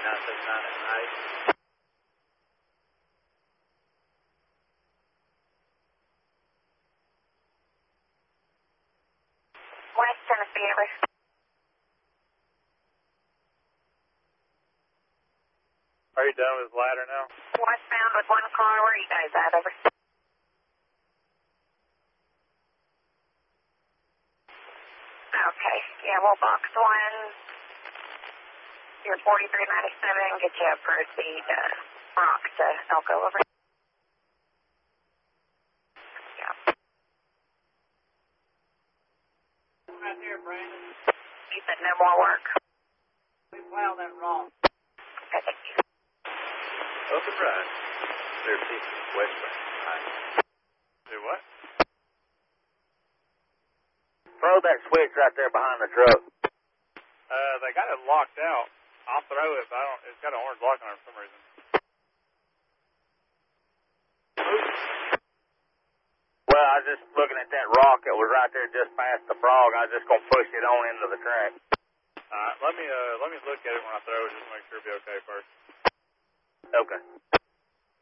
979 at night. West Tennessee, over. Are you done with the ladder now? Westbound with one car. Where are you guys at, over? Okay, yeah, we'll box one. Your 4397, get you a proceed Bronx to Elko, over. Yeah. Right there, Brandon. You said no more work. We plowed that wrong. Okay, thank you. Open right. Clear 50, westbound. Right. Do what? Throw that switch right there behind the truck. They got it locked out. I'll throw it, but it's got an orange lock on it for some reason. Well, I was just looking at that rock that was right there just past the frog. I was just going to push it on into the track. Alright, let me look at it when I throw it just to make sure it'll be okay first. Okay.